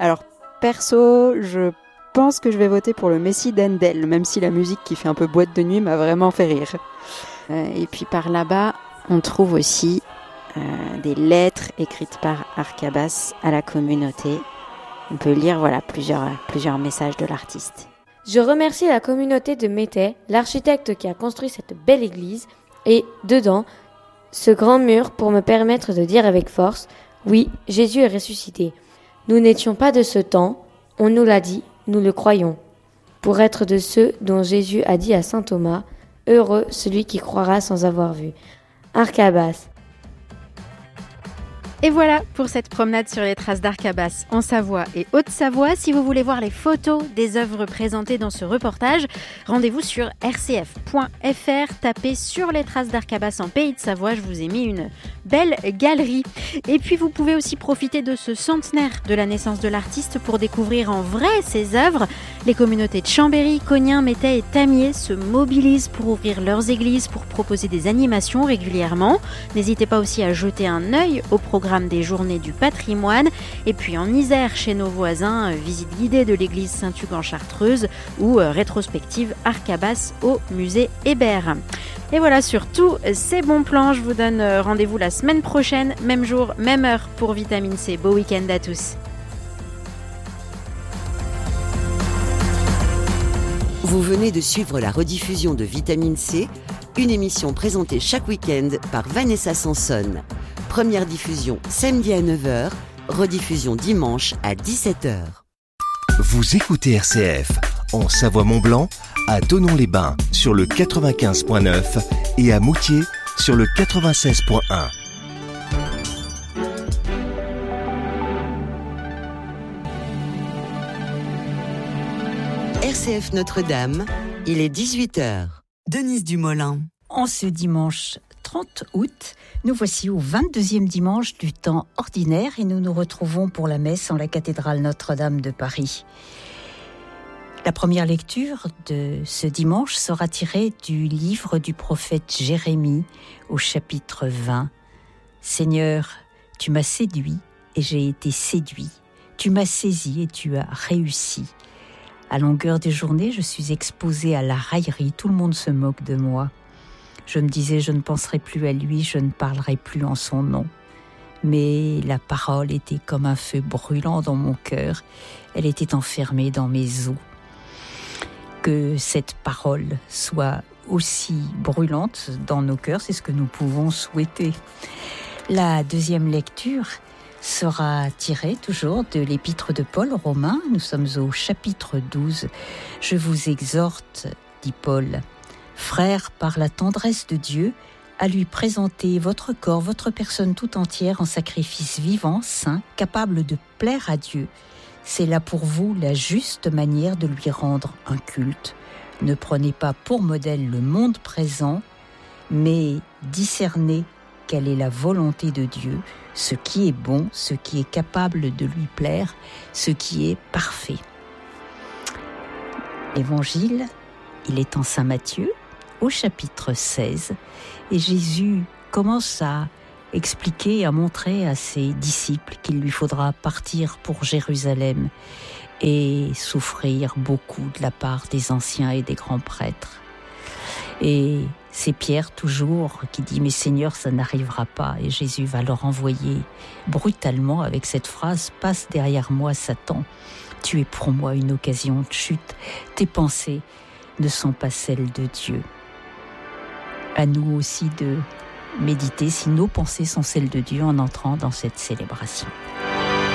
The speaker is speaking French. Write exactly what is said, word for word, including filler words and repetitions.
Alors, perso, je pense que je vais voter pour le Messie d'Handel, même si la musique qui fait un peu boîte de nuit m'a vraiment fait rire. Euh, et puis par là-bas, on trouve aussi euh, des lettres écrites par Arcabas à la communauté. On peut lire voilà, plusieurs, plusieurs messages de l'artiste. Je remercie la communauté de Métais, l'architecte qui a construit cette belle église, et dedans, ce grand mur pour me permettre de dire avec force, oui, Jésus est ressuscité. Nous n'étions pas de ce temps, on nous l'a dit, nous le croyons. Pour être de ceux dont Jésus a dit à saint Thomas, heureux celui qui croira sans avoir vu. Arcabas. Et voilà pour cette promenade sur les traces d'Arcabas en Savoie et Haute-Savoie. Si vous voulez voir les photos des œuvres présentées dans ce reportage, rendez-vous sur r c f point f r, tapez sur les traces d'Arcabas en Pays de Savoie. Je vous ai mis une belle galerie. Et puis vous pouvez aussi profiter de ce centenaire de la naissance de l'artiste pour découvrir en vrai ses œuvres. Les communautés de Chambéry, Cognin, Métais et Tamier se mobilisent pour ouvrir leurs églises, pour proposer des animations régulièrement. N'hésitez pas aussi à jeter un œil au programme des Journées du patrimoine. Et puis en Isère, chez nos voisins, visite guidée de l'église Saint-Hugues en Chartreuse ou rétrospective Arcabas au musée Hébert. Et voilà, sur tous ces bons plans, je vous donne rendez-vous la semaine prochaine, même jour, même heure pour Vitamine C. Beau week-end à tous. Vous venez de suivre la rediffusion de Vitamine C, une émission présentée chaque week-end par Vanessa Sanson. Première diffusion samedi à neuf heures, rediffusion dimanche à dix-sept heures. Vous écoutez R C F en Savoie-Mont-Blanc, à Thonon-les-Bains sur le quatre-vingt-quinze virgule neuf et à Moutier sur le quatre-vingt-seize virgule un. R C F Notre-Dame, il est dix-huit heures. Denise Dumoulin. En ce dimanche trente août, nous voici au vingt-deuxième dimanche du temps ordinaire et nous nous retrouvons pour la messe en la cathédrale Notre-Dame de Paris. La première lecture de ce dimanche sera tirée du livre du prophète Jérémie au chapitre vingt. Seigneur, tu m'as séduit et j'ai été séduit. Tu m'as saisi et tu as réussi. À longueur des journées, je suis exposée à la raillerie. Tout le monde se moque de moi. Je me disais, je ne penserai plus à lui, je ne parlerai plus en son nom. Mais la parole était comme un feu brûlant dans mon cœur. Elle était enfermée dans mes os. Que cette parole soit aussi brûlante dans nos cœurs, c'est ce que nous pouvons souhaiter. La deuxième lecture sera tirée toujours de l'épître de Paul aux Romains. Nous sommes au chapitre douze. Je vous exhorte, dit Paul, frères, par la tendresse de Dieu, à lui présenter votre corps, votre personne tout entière en sacrifice vivant, saint, capable de plaire à Dieu. C'est là pour vous la juste manière de lui rendre un culte. Ne prenez pas pour modèle le monde présent, mais discernez quelle est la volonté de Dieu, ce qui est bon, ce qui est capable de lui plaire, ce qui est parfait. L'évangile, il est en Saint Matthieu, au chapitre seize, et Jésus commence à expliquer, à montrer à ses disciples qu'il lui faudra partir pour Jérusalem et souffrir beaucoup de la part des anciens et des grands prêtres. Et c'est Pierre toujours qui dit « Mais Seigneur, ça n'arrivera pas ». Et Jésus va leur envoyer brutalement avec cette phrase « Passe derrière moi, Satan, tu es pour moi une occasion de chute. Tes pensées ne sont pas celles de Dieu ». À nous aussi de méditer si nos pensées sont celles de Dieu en entrant dans cette célébration.